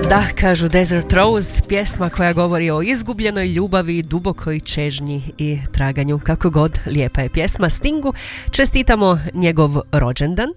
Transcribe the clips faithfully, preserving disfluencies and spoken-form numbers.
Da, kažu Desert Rose, pjesma koja govori o izgubljenoj ljubavi, dubokoj čežnji i traganju. Kako god, lijepa je pjesma. Stingu čestitamo njegov rođendan.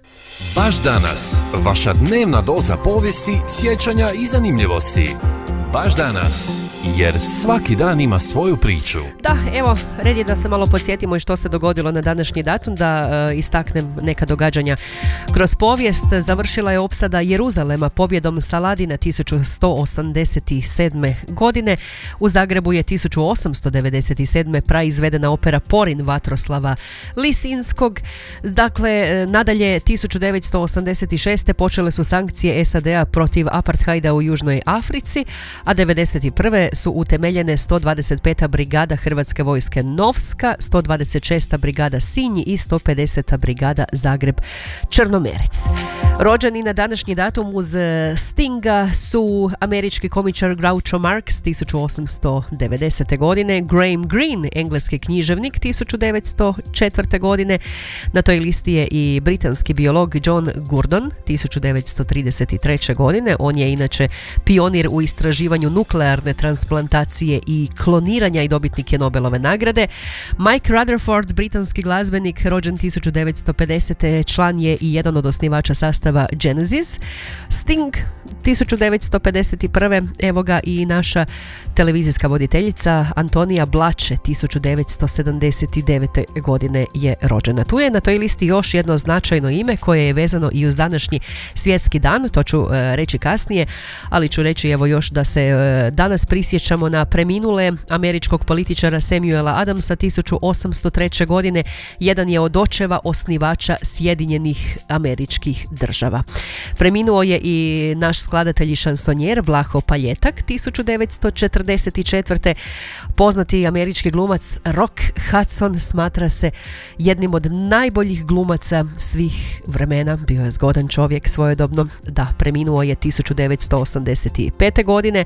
Baš danas, vaša dnevna doza povijesti, sjećanja i zanimljivosti. Baš danas, jer svaki dan ima svoju priču. Da, evo, red je da se malo podsjetimo i što se dogodilo na današnji datum, da e, istaknem neka događanja kroz povijest. Završila je opsada Jeruzalema pobjedom Saladina tisuću sto osamdeset sedme. godine. U Zagrebu je tisuću osamsto devedeset sedme. praizvedena opera Porin Vatroslava Lisinskog. Dakle, nadalje tisuću devetsto osamdeset šeste. počele su sankcije S A D-a protiv apartheida u Južnoj Africi, a devedeset prve su utemeljene sto dvadeset peta brigada Hrvatske vojske Novska, sto dvadeset šesta brigada Sinj i sto pedeseta brigada Zagreb Črnomerec. Rođeni na današnji datum uz Stinga su američki komičar Groucho Marx tisuću osamsto devedesete. godine, Graham Greene, engleski književnik tisuću devetsto četvrte. godine. Na toj listi je i britanski biolog John Gurdon tisuću devetsto trideset treće. godine. On je inače pionir u istraživanju nuklearne transplantacije i kloniranja i dobitnik je Nobelove nagrade. Mike Rutherford, britanski glazbenik, rođen tisuću devetsto pedesete. član je i jedan od osnivača sastava Genesis. Sting tisuću devetsto pedeset prve. Evo ga i naša televizijska voditeljica Antonija Blače tisuću devetsto sedamdeset devete. godine je rođena. Tu je na toj listi još jedno značajno ime koje je vezano i uz današnji svjetski dan, to ću uh, reći kasnije, ali ću reći evo još da se uh, danas prisjećamo na preminule američkog političara Samuela Adamsa tisuću osamsto treće. godine. Jedan je od očeva osnivača Sjedinjenih Američkih Država. Preminuo je i naš skladatelj i šansonjer Vlaho Paljetak tisuću devetsto četrdeset četvrte. Poznati američki glumac Rock Hudson smatra se jednim od najboljih glumaca svih vremena. Bio je zgodan čovjek svojedobno. Da, preminuo je tisuću devetsto osamdeset pete. godine,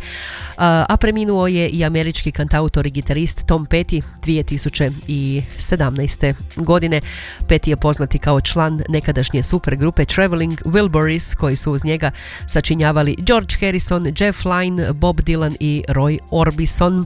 a preminuo je i američki kantautor i gitarist Tom Petty dvije tisuće sedamnaeste. godine. Petty je poznati kao član nekadašnje supergrupe Traveling Wilburys, koji su uz njega sačinjavali George Harrison, Jeff Lynne, Bob Dylan i Roy Orbison.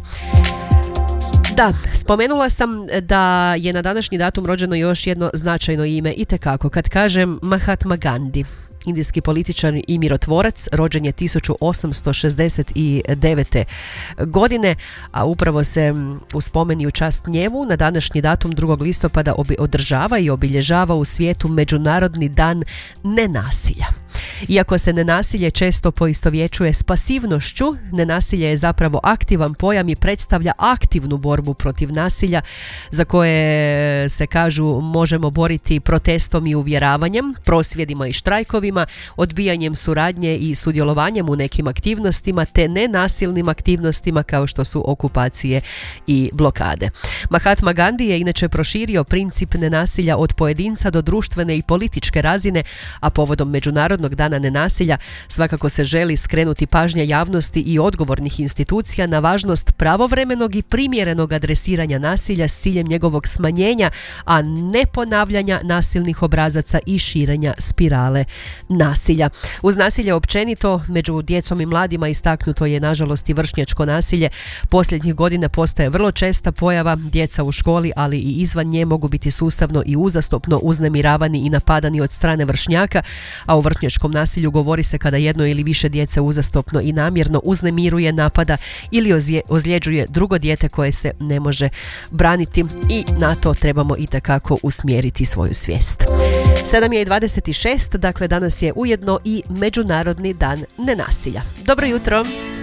Da, spomenula sam da je na današnji datum rođeno još jedno značajno ime, itekako kad kažem Mahatma Gandhi. Indijski političar i mirotvorac, rođen je tisuću osamsto šezdeset devete. godine, a upravo se u spomen i u čast njemu na današnji datum drugog listopada održava i obilježava u svijetu Međunarodni dan nenasilja. Iako se nenasilje često poistovjećuje s pasivnošću, nenasilje je zapravo aktivan pojam i predstavlja aktivnu borbu protiv nasilja za koje se kažu možemo boriti protestom i uvjeravanjem, prosvjedima i štrajkovima, odbijanjem suradnje i sudjelovanjem u nekim aktivnostima te nenasilnim aktivnostima kao što su okupacije i blokade. Mahatma Gandhi je inače proširio princip nenasilja od pojedinca do društvene i političke razine, a povodom Međunarodnog dana nenasilja svakako se želi skrenuti pažnja javnosti i odgovornih institucija na važnost pravovremenog i primjerenog adresiranja nasilja s ciljem njegovog smanjenja, a ne ponavljanja nasilnih obrazaca i širenja spirale nasilja. Uz nasilje općenito među djecom i mladima istaknuto je nažalost i vršnjačko nasilje. Posljednjih godina postaje vrlo česta pojava. Djeca u školi, ali i izvan nje mogu biti sustavno i uzastopno uznemiravani i napadani od strane vršnjaka, a u vršnjačkom nasilju govori se kada jedno ili više djece uzastopno i namjerno uznemiruje, napada ili ozje, ozljeđuje drugo dijete koje se ne može braniti, i na to trebamo itekako usmjeriti svoju svijest. sedam je i dvadeset šest, dakle danas je ujedno i Međunarodni dan nenasilja. Dobro jutro!